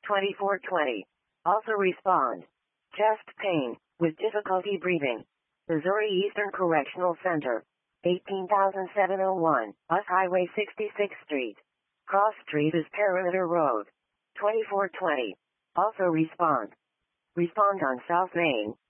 2420. Also respond. Chest pain, with difficulty breathing. Missouri Eastern Correctional Center. 18,701, US Highway 66th Street. Cross Street is Perimeter Road. 2420. Also respond. Respond on South Main.